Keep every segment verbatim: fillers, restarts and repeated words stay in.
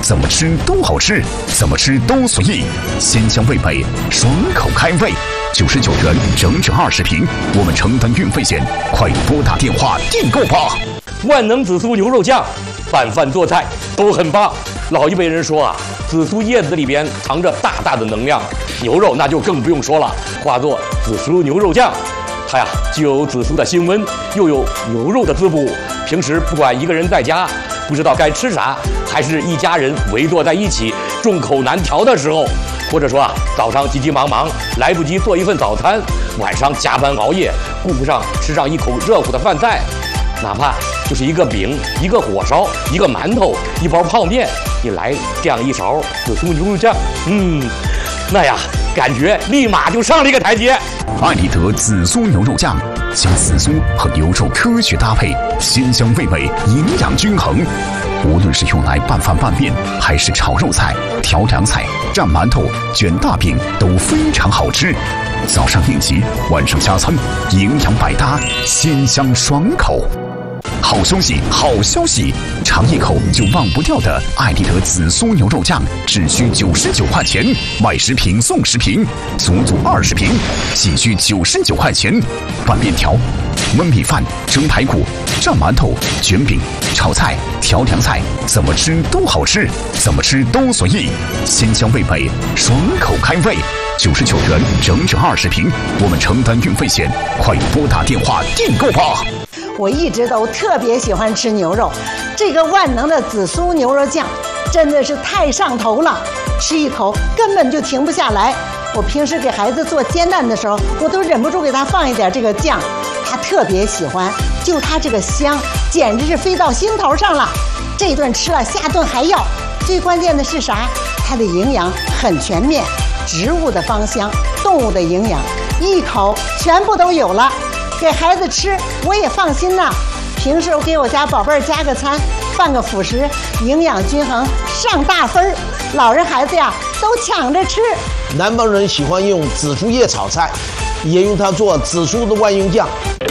怎么吃都好吃，怎么吃都随意，鲜香味美，爽口开胃。九十九元整整二十瓶，我们承担运费险，快拨打电话订购吧！ 万能紫苏牛肉酱，拌饭做菜都很棒。老一辈人说啊，紫苏叶子里边藏着大大的能量，牛肉那就更不用说了，化作紫苏牛肉酱。它呀，既有紫苏的辛温，又有牛肉的滋补。平时不管一个人在家，不知道该吃啥，还是一家人围坐在一起，众口难调的时候，或者说啊，早上急急忙忙来不及做一份早餐，晚上加班熬夜顾不上吃上一口热乎的饭菜，哪怕就是一个饼、一个火烧、一个馒头、一包泡面，你来这样一勺紫苏牛肉酱，嗯，那呀，感觉立马就上了一个台阶。 艾丽德紫苏牛肉酱将紫苏和牛肉科学搭配，鲜香味美，营养均衡。无论是用来拌饭拌面，还是炒肉菜、调凉菜、蘸馒头、卷大饼，都非常好吃。早上应急，晚上加餐，营养百搭，鲜香爽口。好消息，好消息！尝一口就忘不掉的艾丽德紫苏牛肉酱，只需九十九块钱，买十瓶送十瓶，足足二十瓶，仅需九十九块钱。拌面条、焖米饭、蒸排骨、蘸馒头、卷饼、炒菜、调凉菜，怎么吃都好吃，怎么吃都随意，鲜香味美，爽口开胃。九十九元整整二十瓶，我们承担运费险，快拨打电话订购吧！ 我一直都特别喜欢吃牛肉，这个万能的紫苏牛肉酱真的是太上头了，吃一口根本就停不下来。我平时给孩子做煎蛋的时候，我都忍不住给他放一点这个酱，他特别喜欢，就他这个香，简直是飞到心头上了。这顿吃了，下顿还要。最关键的是啥？它的营养很全面，植物的芳香，动物的营养，一口全部都有了。给孩子吃我也放心呐。平时我给我家宝贝儿加个餐，拌个辅食，营养均衡，上大分儿。老人孩子呀都抢着吃。 南方人喜欢用紫苏叶炒菜，也用它做紫苏的万用酱，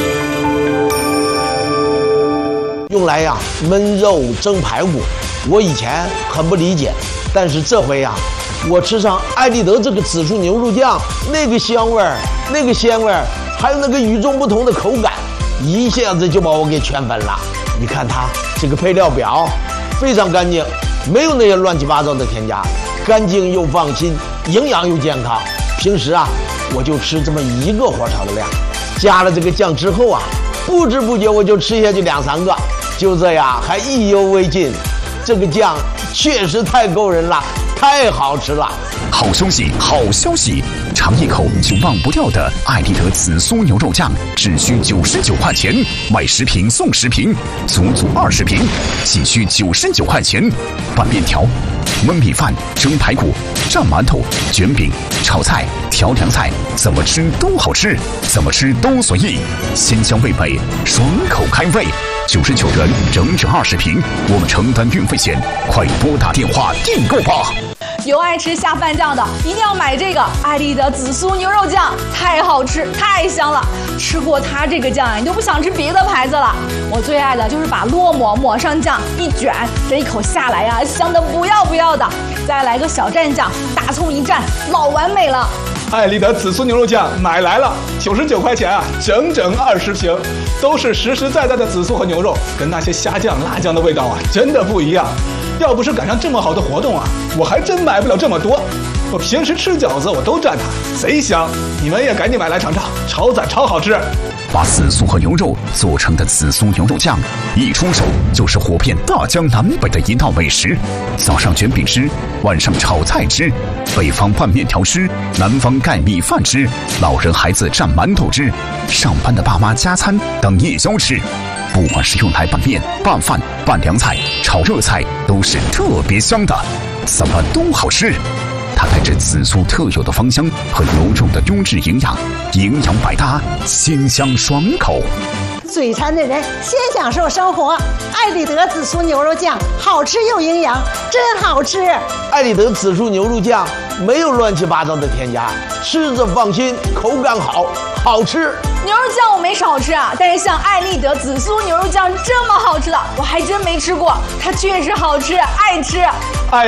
用来呀焖肉、蒸排骨。我以前很不理解，但是这回呀，我吃上艾丽德这个紫苏牛肉酱，那个香味儿，那个鲜味儿，还有那个与众不同的口感，一下子就把我给圈粉了。你看它这个配料表非常干净，没有那些乱七八糟的添加，干净又放心，营养又健康。平时啊，我就吃这么一个火炒的量，加了这个酱之后啊，不知不觉我就吃下去两三个，就这样还意犹未尽。这个酱确实太够人了，太好吃了。 好消息，好消息！尝一口就忘不掉的艾丽德紫苏牛肉酱，只需九十九块钱，买十瓶送十瓶，足足二十瓶，仅需九十九块钱。拌面条、焖米饭、蒸排骨、蘸馒头、卷饼、炒菜、调凉菜，怎么吃都好吃，怎么吃都随意，鲜香味美，爽口开胃。九十九元整整二十瓶，我们承担运费险，快拨打电话订购吧！ 有爱吃下饭酱的，一定要买这个艾丽德紫苏牛肉酱，太好吃，太香了。吃过它这个酱，你就不想吃别的牌子了。我最爱的就是把烙馍抹上酱，一卷，这一口下来呀，香的不要不要的。再来个小蘸酱，大葱一蘸，老完美了。 艾丽德紫苏牛肉酱买来了，九十九块钱啊，整整二十瓶，都是实实在在的紫苏和牛肉，跟那些虾酱、辣酱的味道啊，真的不一样。要不是赶上这么好的活动啊，我还真买不了这么多。我平时吃饺子我都蘸它，贼香。你们也赶紧买来尝尝，超赞超好吃。 把紫苏和牛肉做成的紫苏牛肉酱，一出手就是火遍大江南北的一道美食。早上卷饼吃，晚上炒菜吃，北方拌面条吃，南方盖米饭吃，老人孩子蘸馒头吃，上班的爸妈加餐当夜宵吃。不管是用来拌面、拌饭、拌凉菜、炒热菜，都是特别香的，怎么都好吃。它带着紫苏特有的芳香和牛肉的优质营养，营养百搭，鲜香爽口。 嘴馋的人先享受生活。艾丽德紫苏牛肉酱好吃又营养，真好吃。 艾丽德紫苏牛肉酱没有乱七八糟的添加，吃着放心，口感好，好吃。 牛肉酱我没少吃啊，但是像艾丽德紫苏牛肉酱这么好吃的，我还真没吃过。它确实好吃，爱吃。